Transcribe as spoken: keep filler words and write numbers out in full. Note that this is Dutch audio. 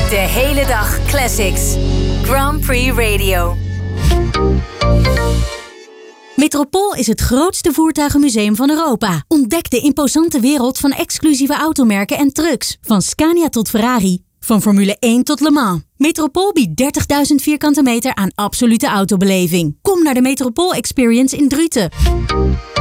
De hele dag classics. Grand Prix Radio. Metropool is het grootste voertuigenmuseum van Europa. Ontdek de imposante wereld van exclusieve automerken en trucks. Van Scania tot Ferrari. Van Formule één tot Le Mans. Metropool biedt dertigduizend vierkante meter aan absolute autobeleving. Kom naar de Metropool Experience in Druten.